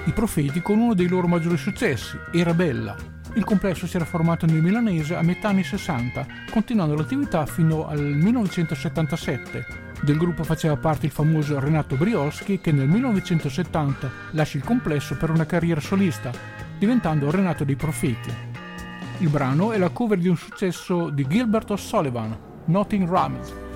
I Profeti con uno dei loro maggiori successi, Era Bella. Il complesso si era formato nel milanese a metà anni 60, continuando l'attività fino al 1977. Del gruppo faceva parte il famoso Renato Brioschi, che nel 1970 lascia il complesso per una carriera solista, diventando Renato dei Profeti. Il brano è la cover di un successo di Gilbert O'Sullivan, Nothing Rhymes.